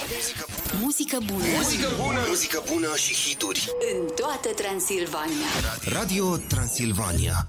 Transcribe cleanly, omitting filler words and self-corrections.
Muzică bună. Muzică bună. Muzică bună și hituri. În toată Transilvania. Radio Transilvania.